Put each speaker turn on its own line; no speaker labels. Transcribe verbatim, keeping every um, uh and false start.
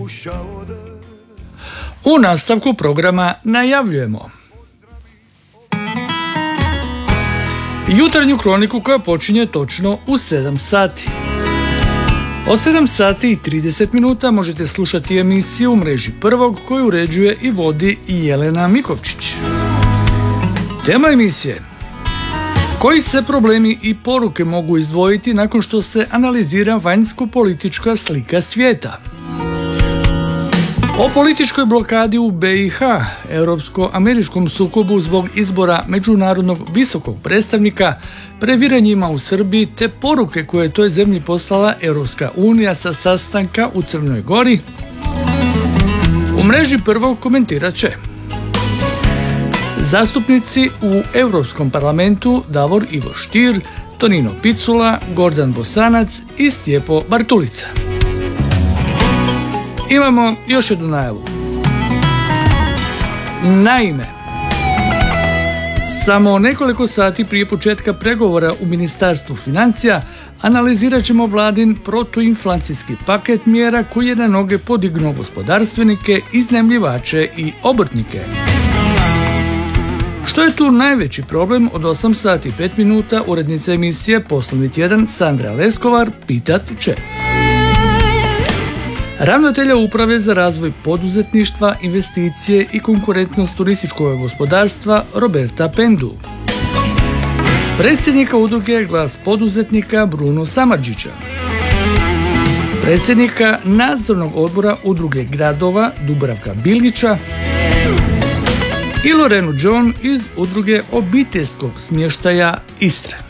U nastavku programa najavljujemo jutarnju kroniku koja počinje točno u sedam sati. Od sedam sati i trideset minuta možete slušati emisiju u mreži Prvog koju uređuje i vodi Jelena Mikovčić. Tema emisije: koji se problemi i poruke mogu izdvojiti nakon što se analizira vanjsko-politička slika svijeta? O političkoj blokadi u B i H, europsko-američkom sukobu zbog izbora međunarodnog visokog predstavnika, previranjima u Srbiji te poruke koje je toj zemlji poslala Europska unija sa sastanka u Crnoj Gori, u mreži Prvog komentirat će zastupnici u Europskom parlamentu Davor Ivo Stier, Tonino Picula, Gordan Bosanac i Stjepo Bartulica. Imamo još jednu najavu. Naime, samo nekoliko sati prije početka pregovora u Ministarstvu financija analizirat ćemo vladin protuinflacijski paket mjera koji je na noge podignuo gospodarstvenike, iznajmljivače i obrtnike. Što je tu najveći problem? Od osam sati i pet minuta urednica emisije Poslovni tjedan Sandra Leskovar pitat će ravnatelja Uprave za razvoj poduzetništva, investicije i konkurentnost turističkog gospodarstva Roberta Pendu, predsjednika udruge Glas poduzetnika Bruno Samardžića, predsjednika nadzornog odbora udruge gradova Dubravka Bilgića i Lorenu John iz udruge obiteljskog smještaja Istre.